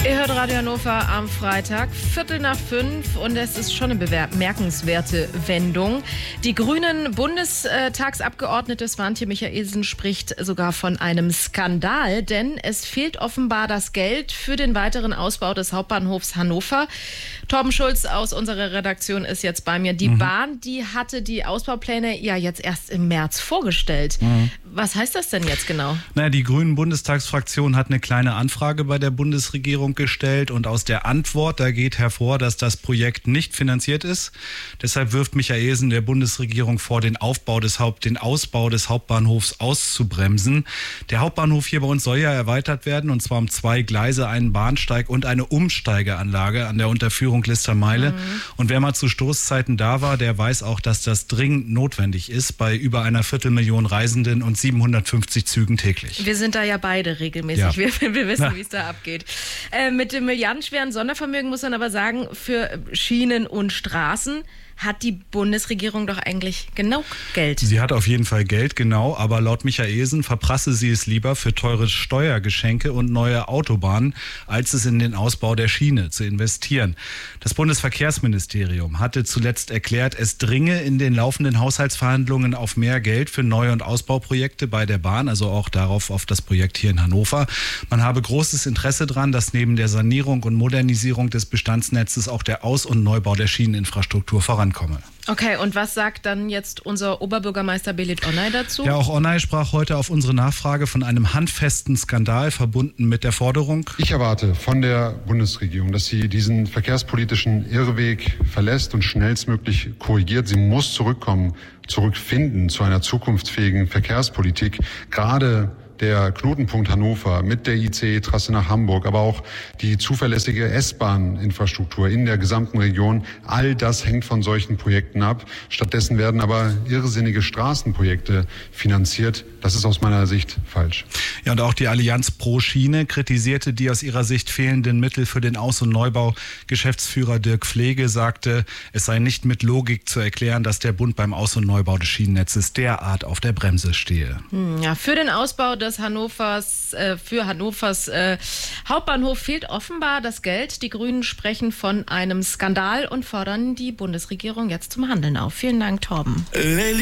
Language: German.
Ihr hört Radio Hannover am Freitag, 4:45 und es ist schon eine bemerkenswerte Wendung. Die grünen Bundestagsabgeordnete Swantje Michaelsen spricht sogar von einem Skandal, denn es fehlt offenbar das Geld für den weiteren Ausbau des Hauptbahnhofs Hannover. Torben Schulz aus unserer Redaktion ist jetzt bei mir. Die Bahn, die hatte die Ausbaupläne ja jetzt erst im März vorgestellt. Was heißt das denn jetzt genau? Naja, die grünen Bundestagsfraktion hat eine kleine Anfrage bei der Bundesregierung gestellt und aus der Antwort, da geht hervor, dass das Projekt nicht finanziert ist. Deshalb wirft Michaelsen der Bundesregierung vor, den Ausbau des Hauptbahnhofs auszubremsen. Der Hauptbahnhof hier bei uns soll ja erweitert werden, und zwar um 2 Gleise, einen Bahnsteig und eine Umsteigeanlage an der Unterführung Listermeile. Und wer mal zu Stoßzeiten da war, der weiß auch, dass das dringend notwendig ist bei über einer Viertelmillion Reisenden und 750 Zügen täglich. Wir sind da ja beide regelmäßig. Ja. Wir wissen, wie es da abgeht. Mit dem milliardenschweren Sondervermögen muss man aber sagen, für Schienen und Straßen hat die Bundesregierung doch eigentlich genug Geld. Sie hat auf jeden Fall Geld, genau, aber laut Michaelsen verprasse sie es lieber für teure Steuergeschenke und neue Autobahnen, als es in den Ausbau der Schiene zu investieren. Das Bundesverkehrsministerium hatte zuletzt erklärt, es dringe in den laufenden Haushaltsverhandlungen auf mehr Geld für Neu- und Ausbauprojekte bei der Bahn, also auch auf das Projekt hier in Hannover. Man habe großes Interesse daran, dass neben der Sanierung und Modernisierung des Bestandsnetzes auch der Aus- und Neubau der Schieneninfrastruktur vorankomme. Okay, und was sagt dann jetzt unser Oberbürgermeister Belit Onay dazu? Ja, auch Onay sprach heute auf unsere Nachfrage von einem handfesten Skandal verbunden mit der Forderung: Ich erwarte von der Bundesregierung, dass sie diesen verkehrspolitischen Irrweg verlässt und schnellstmöglich korrigiert. Sie muss zurückfinden zu einer zukunftsfähigen Verkehrspolitik. Gerade der Knotenpunkt Hannover mit der ICE-Trasse nach Hamburg, aber auch die zuverlässige S-Bahn-Infrastruktur in der gesamten Region, all das hängt von solchen Projekten ab. Stattdessen werden aber irrsinnige Straßenprojekte finanziert. Das ist aus meiner Sicht falsch. Ja, und auch die Allianz pro Schiene kritisierte die aus ihrer Sicht fehlenden Mittel für den Aus- und Neubau. Geschäftsführer Dirk Pflege sagte, es sei nicht mit Logik zu erklären, dass der Bund beim Aus- und Neubau des Schienennetzes derart auf der Bremse stehe. Ja, für den Ausbau des für Hannovers Hauptbahnhof fehlt offenbar das Geld. Die Grünen sprechen von einem Skandal und fordern die Bundesregierung jetzt zum Handeln auf. Vielen Dank, Torben.